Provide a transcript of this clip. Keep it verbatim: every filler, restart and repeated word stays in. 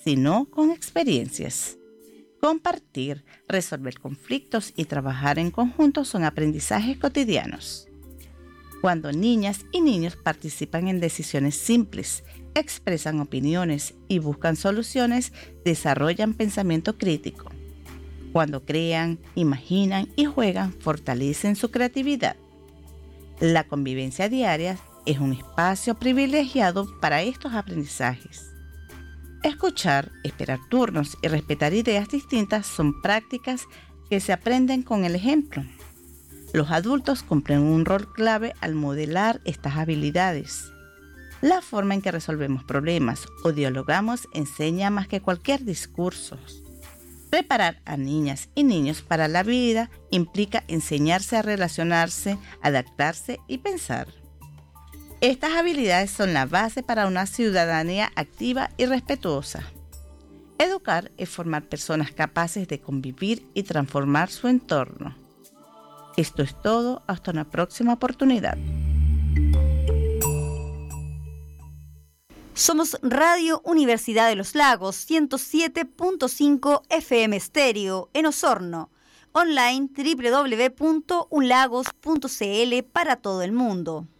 sino con experiencias. Compartir, resolver conflictos y trabajar en conjunto son aprendizajes cotidianos. Cuando niñas y niños participan en decisiones simples, expresan opiniones y buscan soluciones, desarrollan pensamiento crítico. Cuando crean, imaginan y juegan, fortalecen su creatividad. La convivencia diaria es un espacio privilegiado para estos aprendizajes. Escuchar, esperar turnos y respetar ideas distintas son prácticas que se aprenden con el ejemplo. Los adultos cumplen un rol clave al modelar estas habilidades. La forma en que resolvemos problemas o dialogamos enseña más que cualquier discurso. Preparar a niñas y niños para la vida implica enseñarse a relacionarse, adaptarse y pensar. Estas habilidades son la base para una ciudadanía activa y respetuosa. Educar es formar personas capaces de convivir y transformar su entorno. Esto es todo, hasta una próxima oportunidad. Somos Radio Universidad de los Lagos, ciento siete punto cinco F M Estéreo en Osorno. Online doble u doble u doble u punto ulagos punto c l para todo el mundo.